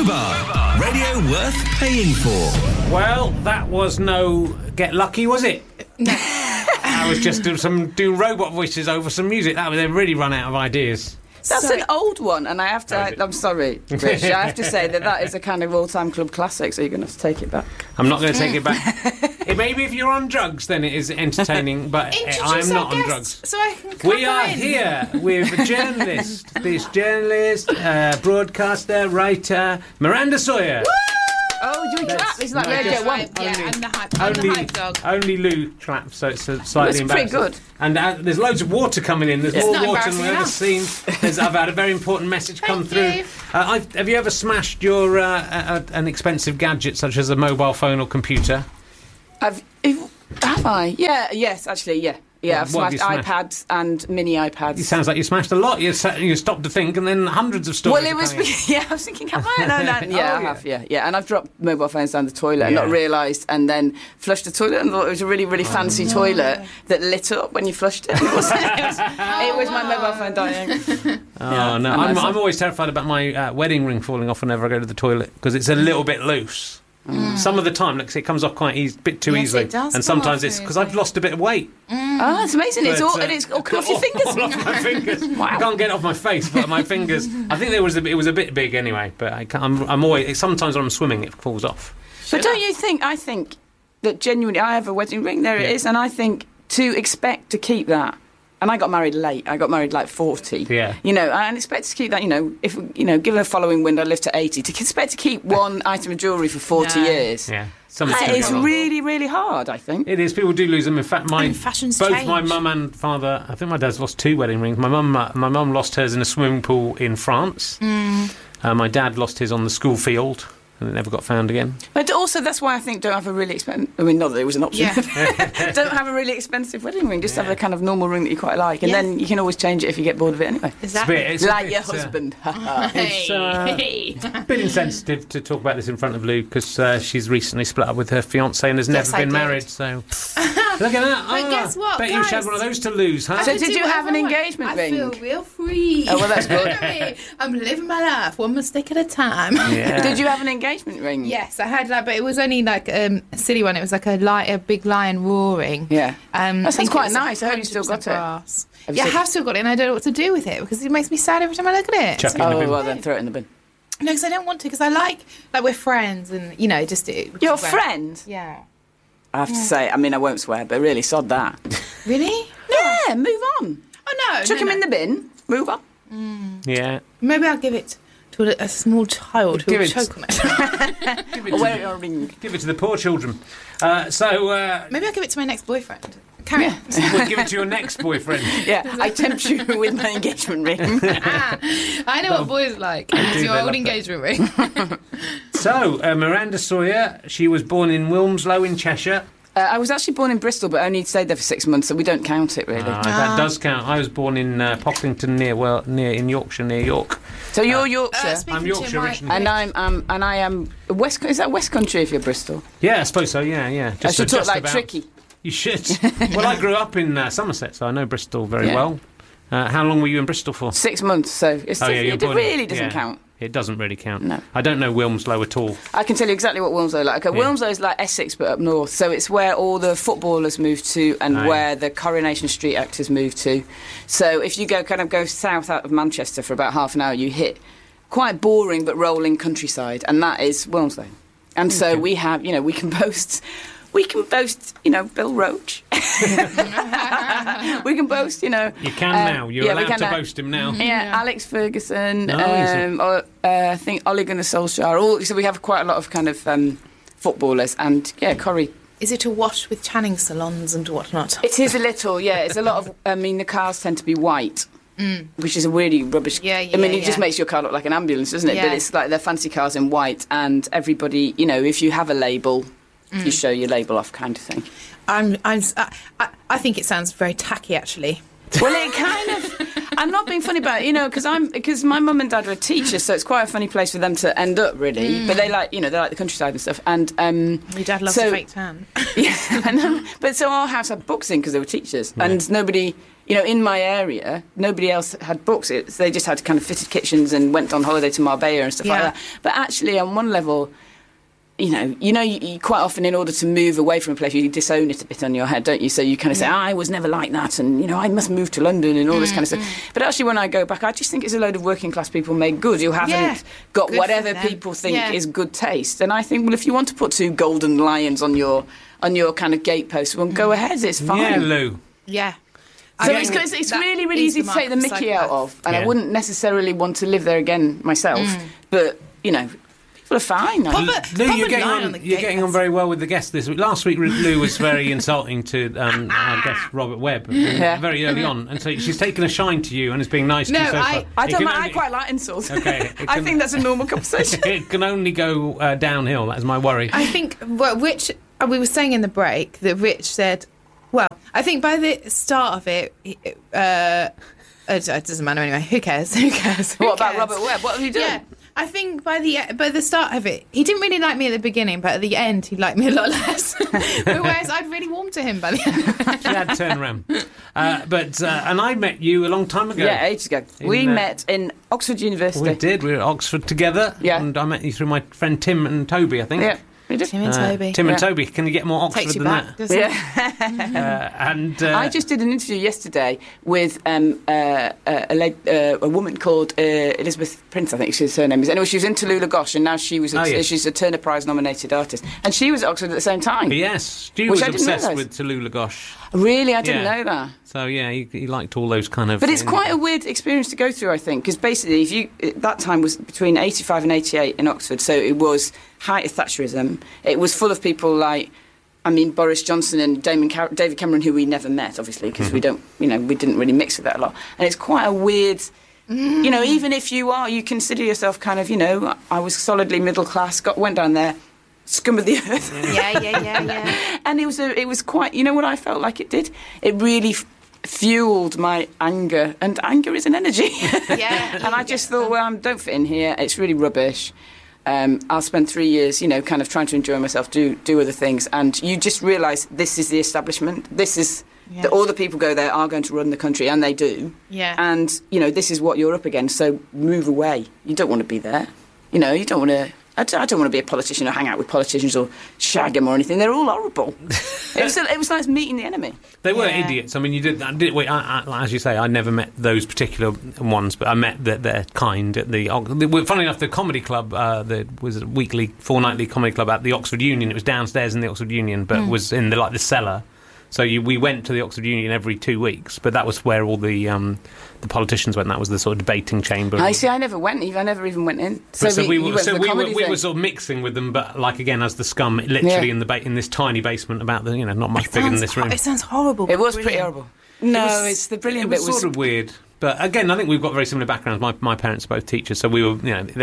Crowbar. Radio worth paying for. Well, that was no Get Lucky, was it? No. I was just doing robot voices over some music. They've really run out of ideas. That's an old one, and I have to... I'm sorry, Rich. I have to say that is a kind of all-time club classic, so you're going to have to take it back. I'm not going to take it back. Maybe if you're on drugs, then it is entertaining, but I'm not on drugs. So I can We are here with a journalist, broadcaster, writer, Miranda Sawyer. Oh, do we clap? It's like Radio 1. I'm the hype dog. Only Lou claps, so it's slightly That's pretty embarrassing. good. And there's loads of water coming in. There's more not water than we've ever seen. I've had a very important message come through. Have you ever smashed your an expensive gadget such as a mobile phone or computer? Have I? Yeah, yes, actually, yeah. Yeah, I've What have smashed you smashed? iPads and mini iPads. It sounds like you smashed a lot. You stopped to think, and then hundreds of stories. Well, it was... are coming in. Yeah, I was thinking, have I? No. Yeah, I have, yeah. And I've dropped mobile phones down the toilet and Yeah. not realised, and then flushed the toilet and thought it was a really, really fancy toilet that lit up when you flushed it. It was my mobile phone dying. Oh, no. I'm always terrified about my wedding ring falling off whenever I go to the toilet, because it's a little bit loose. Some of the time, it comes off quite a bit too easily. It does and come sometimes off it's very because I've lost a bit of weight. Oh, it's amazing. It's all come off your fingers. All off my fingers. I can't get it off my face, but my fingers. I think it was a bit big anyway. But I'm always. Sometimes when I'm swimming, it falls off. But don't you think? I think that genuinely, I have a wedding ring. There it is, and I think to expect to keep that. And I got married late. I got married like 40. Yeah. And expect to keep that. If given a following wind, I live to 80. To expect to keep one item of jewellery for 40 years. Yeah. It's really, really hard, I think. It is. People do lose them. In fact, fashion's both change. my mum and father. I think my dad's lost 2 wedding rings. My mum lost hers in a swimming pool in France. My dad lost his on the school field, and it never got found again. But also, that's why I think don't have a really expensive... I mean, not that it was an option. Yeah. Don't have a really expensive wedding ring. Just have a kind of normal ring that you quite like. And then you can always change it if you get bored of it anyway. Exactly. It's a Like bit, your husband. It's a bit insensitive to talk about this in front of Lou, because she's recently split up with her fiancé and has never been married. So look at that. But guess what, Bet you guys? had one of those to lose, huh? So did you have an engagement ring? I feel real free. Oh, well, that's good. I'm living my life, one mistake at a time. Yeah. Did you have an engagement ring? Yes, I had that, but it was only like a silly one. It was like a big lion roaring. Yeah. That sounds quite nice. I hope you still got it. I have still got it, and I don't know what to do with it because it makes me sad every time I look at it. Chuck it in the bin. Well, then throw it in the bin. No, because I don't want to, because I like we're friends and, just... Your friend? Yeah. I have to say, I mean, I won't swear, but really, sod that. Really? Yeah, move on. Oh, no. Chuck him in the bin, move on. Yeah. Maybe I'll give it to a small child who will choke on it. Give it to the poor children. Maybe I'll give it to my next boyfriend. Carry on. We'll give it to your next boyfriend. Yeah, I tempt you with my engagement ring. I know what boys like. It's your old engagement ring. So, Miranda Sawyer, she was born in Wilmslow in Cheshire. I was actually born in Bristol, but only stayed there for 6 months, so we don't count it really. That does count. I was born in Pocklington, near in Yorkshire, near York. So you're Yorkshire, I'm Yorkshire originally, and I am West. Is that West Country if you're Bristol? Yeah, I suppose so. Yeah. I should talk like about. Tricky. You should. Well, I grew up in Somerset, so I know Bristol very well. How long were you in Bristol for? 6 months, so it really doesn't count. It doesn't really count. No. I don't know Wilmslow at all. I can tell you exactly what Wilmslow is like. Okay, Wilmslow is like Essex, but up north. So it's where all the footballers moved to and where the Coronation Street actors moved to. So if you go south out of Manchester for about half an hour, you hit quite boring but rolling countryside, and that is Wilmslow. And so we have, we can boast... Bill Roach. We can boast, You can now. You're allowed to boast him now. Yeah, Alex Ferguson, I think Ole Gunnar Solskjaer. So we have quite a lot of kind of footballers. And, Corrie. Is it awash with tanning salons and whatnot? It is a little, yeah. It's a lot of... the cars tend to be white. Which is a really rubbish... it just makes your car look like an ambulance, doesn't it? Yeah. But it's like they're fancy cars in white, and everybody, if you have a label... You show your label off, kind of thing. I think it sounds very tacky, actually. Well, it kind of... I'm not being funny about it, because my mum and dad are teachers, so it's quite a funny place for them to end up, really. But they like, they like the countryside and stuff. And your dad loves a fake tan. Yeah, I know. But so our house had books in because they were teachers, and nobody... in my area, nobody else had books. They just had kind of fitted kitchens and went on holiday to Marbella and stuff like that. But actually, on one level, you quite often, in order to move away from a place, you disown it a bit on your head, don't you? So you kind of say, I was never like that, and, I must move to London and all this kind of stuff. But actually, when I go back, I just think it's a load of working class people made good who haven't got good whatever people think is good taste. And I think, well, if you want to put 2 golden lions on your kind of gatepost, well, go ahead, it's fine. Yeah, Lou. Yeah. So it's really, really easy to take the mickey out of, and I wouldn't necessarily want to live there again myself. But, people are fine. Lou, you're getting on very well with the guests this week. Last week, Lou was very insulting to our guest Robert Webb very early on, and so she's taken a shine to you and is being nice to you so far. I quite like insults. Okay, I think that's a normal conversation. It can only go downhill. That is my worry. I think Rich, we were saying in the break that Rich said, well, I think by the start of it, it doesn't matter anyway. Who cares? What about Robert Webb? What have you done? Yeah. I think by the start of it, he didn't really like me at the beginning, but at the end, he liked me a lot less. Whereas I'd really warmed to him by the end. She had turned around. And I met you a long time ago. Yeah, ages ago. We met in Oxford University. We did. We were at Oxford together. Yeah. And I met you through my friend Tim and Toby, I think. Yeah. Tim and Toby. Tim and Toby. Can you get more Oxford Takes you than back, that? Doesn't it? I just did an interview yesterday with a woman called Elizabeth Prince, I think her name is. Anyway, she was in Tallulah Gosh, and now she's a Turner Prize nominated artist, and she was at Oxford at the same time. Yes, Stu was obsessed with Tallulah Gosh. Really, I didn't know that. So yeah, he liked all those kind of. But it's quite a weird experience to go through, I think, because basically, that time was between 85 and 88 in Oxford, so it was height of Thatcherism. It was full of people like, Boris Johnson and David Cameron, who we never met, obviously, because we didn't really mix with that a lot. And it's quite a weird, even if you consider yourself kind of, I was solidly middle class, went down there, scum of the earth. Yeah. And it was quite, what I felt like it did? It really fueled my anger, and anger is an energy. Yeah. And I just thought, well, I don't fit in here, it's really rubbish. I'll spend 3 years, kind of trying to enjoy myself, do other things, and you just realise this is the establishment. This is all the people go there are going to run the country, and they do. Yeah. And this is what you're up against. So move away. You don't want to be there. You don't want to. I don't want to be a politician or hang out with politicians or shag them or anything. They're all horrible. It was like meeting the enemy. They were idiots. I mean, as you say, I never met those particular ones, but I met their kind at funnily enough, the comedy club, there was a fortnightly comedy club at the Oxford Union. It was downstairs in the Oxford Union, but was in the cellar. So we went to the Oxford Union every 2 weeks, but that was where all the politicians went. That was the sort of debating chamber. I see. I never went. I never even went in. We were sort of mixing with them, but like again as the scum, literally in this tiny basement about not much bigger than this room. It sounds horrible. It was pretty horrible. No, it's the brilliant bit. It was sort of weird. But again, I think we've got very similar backgrounds. My parents are both teachers, so we were,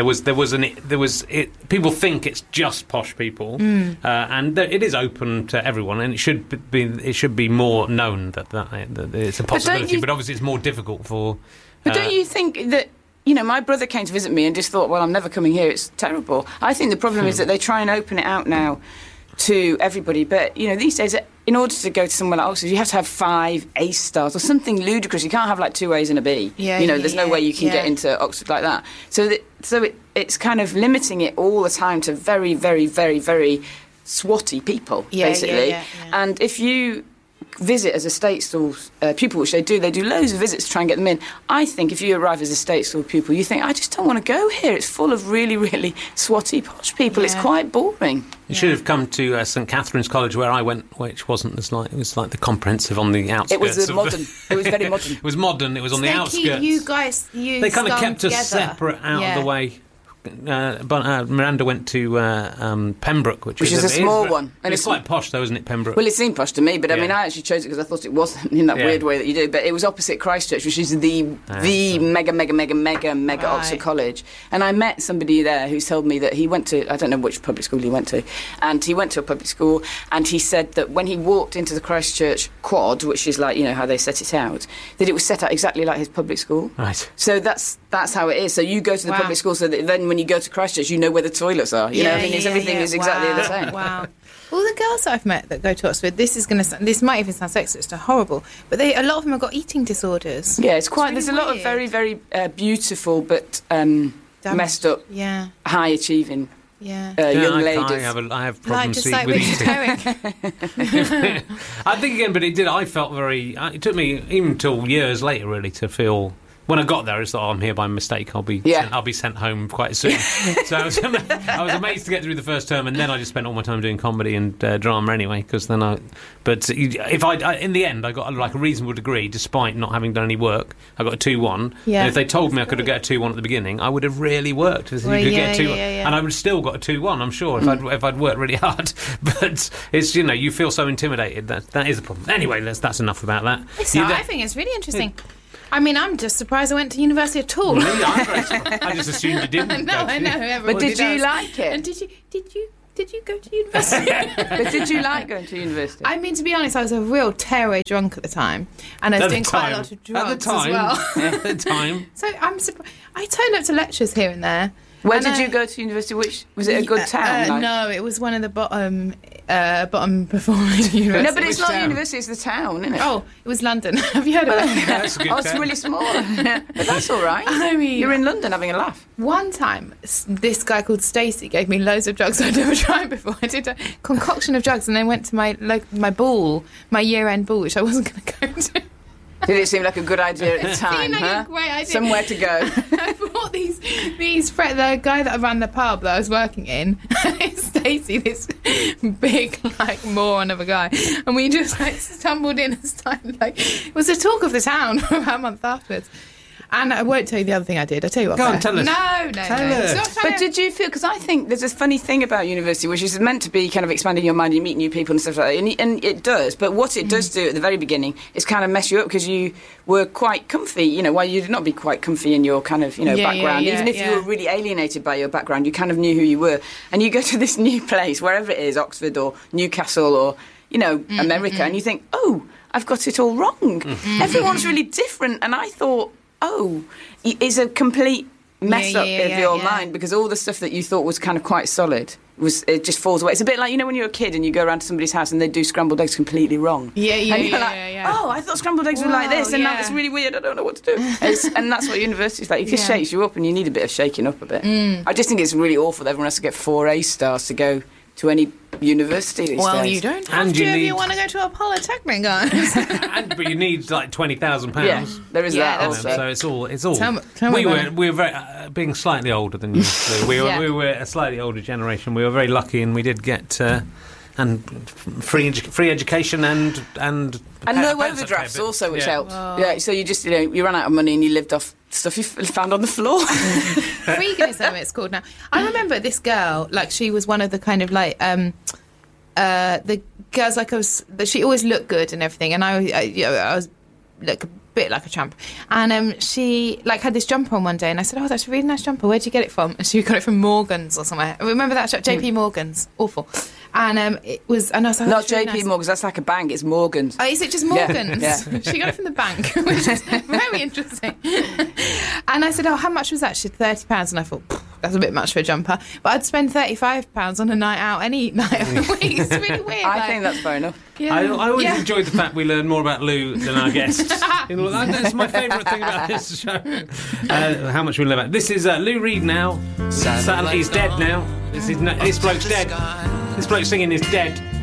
people think it's just posh people, and it is open to everyone, and it should be more known that it's a possibility. But obviously, it's more difficult for. But don't you think that? My brother came to visit me and just thought, well, I'm never coming here. It's terrible. I think the problem is that they try and open it out now to everybody, but these days, in order to go to somewhere like Oxford, you have to have 5 A stars or something ludicrous. You can't have like 2 A's and a B. There's no way you can get into Oxford like that. So it's kind of limiting it all the time to very, very, very, very swotty people, basically. Yeah. And if you visit as a state school pupil, which they do loads of visits to try and get them in. I think if you arrive as a state school pupil, you think, I just don't want to go here. It's full of really, really swotty, posh people. It's quite boring. You should have come to St Catherine's College where I went, which wasn't as it was like the comprehensive on the outskirts. It was modern. It was very modern. It was modern. It was on the outskirts. They kind of kept us separate out of the way. Miranda went to Pembroke, which is a small one. And it's quite posh, though, isn't it, Pembroke? Well, it seemed posh to me, but I mean, I actually chose it because I thought it wasn't in that weird way that you do. But it was opposite Christchurch, which is the mega Oxford College. And I met somebody there who told me that he went to, I don't know which public school he went to, and he went to a public school, and he said that when he walked into the Christchurch quad, which is like, how they set it out, that it was set out exactly like his public school. Right. So that's how it is. So you go to the public school, so that then when when you go to Christchurch, you know where the toilets are. You know, I mean, everything is exactly the same. Wow. All the girls that I've met that go to Oxford, this might even sound sexist or horrible, but a lot of them have got eating disorders. Yeah, it's quite. It's there's a lot of very, very beautiful but messed up, high achieving. Young ladies. I have problems just like with Richard eating. Herring. I think again, but I felt very. It took me even till years later, really, to feel. When I got there, I thought, I'm here by mistake. I'll be sent home quite soon. So I was amazed to get through the first term, and then I just spent all my time doing comedy and drama anyway. Because then in the end, I got like a reasonable degree, despite not having done any work. I got a 2-1. Yeah. And if they told me I could have got a 2-1 at the beginning, I would have really worked. And I would have still got a 2-1. I'm sure if I'd worked really hard. But it's you feel so intimidated. That is the problem. Anyway, that's enough about that. I think it's really interesting. I mean, I'm just surprised I went to university at all. Really? I'm very surprised. I just assumed you didn't. I know. But did you like it? And did you go to university? But did you like going to university? I mean, to be honest, I was a real tearaway drunk at the time, and I was doing quite a lot of drugs as well. At the time. So I'm surprised. I turned up to lectures here and there. Where did you go to university? Which was it? A good town? No, it was one of the bottom performing universities. No, but it's not university; it's the town, isn't it? Oh, it was London. Have you heard of it? That's a good it's really small, but that's all right. I mean, you're in London having a laugh. One time, this guy called Stacey gave me loads of drugs I'd never tried before. I did a concoction of drugs, and then went to my year-end ball, which I wasn't going to go to. Did it seem like a good idea at the time? A great idea. Somewhere to go. I bought the guy that ran the pub that I was working in, Stacey, this big moron of a guy, and we just stumbled in and started it was the talk of the town for about a month afterwards. And I won't tell you the other thing I did. I'll tell you what. Go on, tell us. No. Tell us. But did you feel... Because I think there's a funny thing about university, which is meant to be kind of expanding your mind, you meet new people and stuff like that, and it does. But what it does do at the very beginning is kind of mess you up because you were quite comfy, while you did not be quite comfy in your kind of, background. Even if you were really alienated by your background, you kind of knew who you were. And you go to this new place, wherever it is, Oxford or Newcastle or, America, and you think, oh, I've got it all wrong. Everyone's really different. And I thought... it's a complete mess up of your mind because all the stuff that you thought was kind of quite solid it just falls away. It's a bit like when you're a kid and you go around to somebody's house and they do scrambled eggs completely wrong. And you're oh, I thought scrambled eggs were like this, and now it's really weird. I don't know what to do. And that's what university's like. It just shakes you up, and you need a bit of shaking up a bit. I just think it's really awful that everyone has to get 4 A stars to go to any university these days. You don't have to if you want to go to a polytechnic, guys. But you need £20,000. Yeah, there is that also. So it's all. We were very being slightly older than you. We were a slightly older generation. We were very lucky, and we did get free education and no overdrafts also, which helped. Yeah, so you just you ran out of money and you lived off stuff you found on the floor. Freeganism, it's called now. I remember this girl, she was one of the kind of the girls she always looked good and everything, and I was a bit like a tramp, and she had this jumper on one day, and I said, oh, that's a really nice jumper, where'd you get it from? And she got it from Morgan's or somewhere. Remember that shop, JP Morgan's? Awful. And it was, and I was like, not JP really Morgan's, that's like a bank, it's Morgan's. Oh, is it just Morgan's? Yeah. She got it from the bank, which is very interesting. And I said, oh, how much was that? She said £30, and I thought, that's a bit much for a jumper. But I'd spend £35 on a night out any night of the week. It's really weird. I think that's fair enough. Yeah. I always enjoyed the fact we learn more about Lou than our guests. That's my favourite thing about this show. How much we learn about. This is Lou Reed now. He's dead now. This bloke's dead. This bloke singing is dead.